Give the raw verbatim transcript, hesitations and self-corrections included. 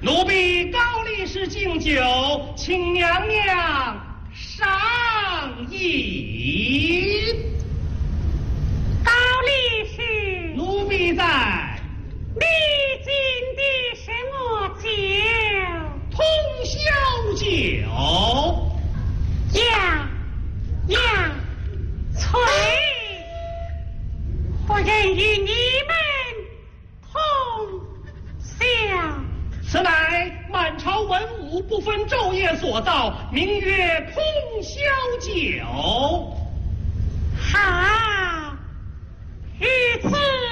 奴婢高力士敬酒，请娘娘赏饮。 高力士， 奴婢在。 你敬的什么酒？ 通宵酒。 呀呀，翠，不忍与你们同宵。 此乃满朝文武不分昼夜所造，名曰通宵酒。 好，如此